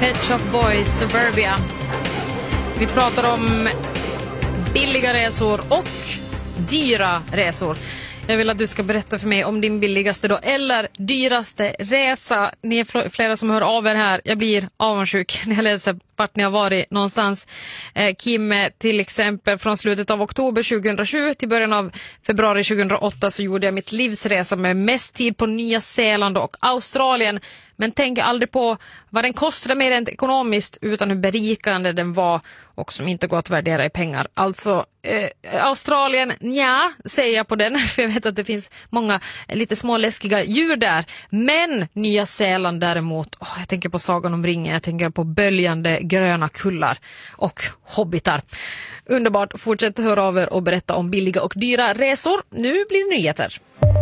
Pet Shop Boys, Suburbia. Vi pratar om billiga resor och dyra resor. Jag vill att du ska berätta för mig om din billigaste då, eller dyraste resa. Ni är flera som hör av er här. Jag blir avundsjuk när jag läser vart ni har varit någonstans. Kim, till exempel från slutet av oktober 2007 till början av februari 2008 så gjorde jag mitt livsresa med mest tid på Nya Zeeland och Australien. Men tänker aldrig på vad den kostade mer rent ekonomiskt utan hur berikande den var och som inte går att värdera i pengar. Alltså Australien, ja, säger jag på den, för jag vet att det finns många lite små läskiga djur där. Men Nya Zeeland däremot, jag tänker på Sagan om ringen, jag tänker på böljande gröna kullar och hobbitar. Underbart, fortsätt höra av er och berätta om billiga och dyra resor. Nu blir det nyheter.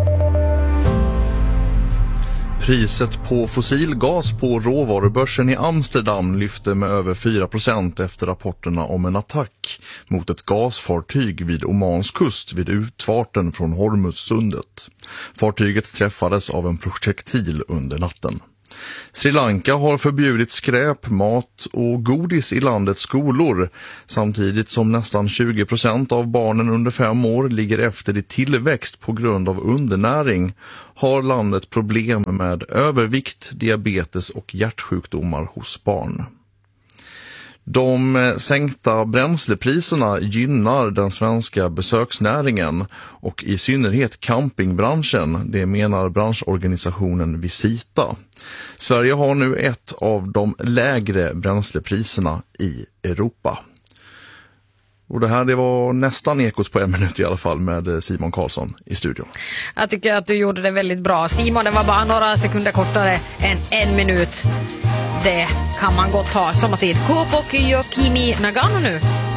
Priset på fossilgas på råvarubörsen i Amsterdam lyfte med över 4% efter rapporterna om en attack mot ett gasfartyg vid Omans kust vid utfarten från Hormuzsundet. Fartyget träffades av en projektil under natten. Sri Lanka har förbjudit skräp, mat och godis i landets skolor, samtidigt som nästan 20% av barnen under 5 år ligger efter i tillväxt på grund av undernäring, har landet problem med övervikt, diabetes och hjärtsjukdomar hos barn. De sänkta bränslepriserna gynnar den svenska besöksnäringen och i synnerhet campingbranschen, det menar branschorganisationen Visita. Sverige har nu ett av de lägre bränslepriserna i Europa. Och det var nästan Ekot på 1 minut i alla fall med Simon Karlsson i studion. Jag tycker att du gjorde det väldigt bra. Simon, det var bara några sekunder kortare än 1 minut. Det kan man gott ha sommartid. Kopok Yokimi Nagano nu.